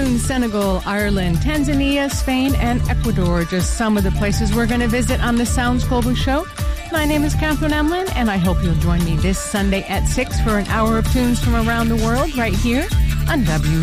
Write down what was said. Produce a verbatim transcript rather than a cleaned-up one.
Cameroon, Senegal, Ireland, Tanzania, Spain, and Ecuador. Just some of the places we're going to visit on the Sounds Global Show. My name is Catherine Emlin, and I hope you'll join me this Sunday at six for an hour of tunes from around the world right here on W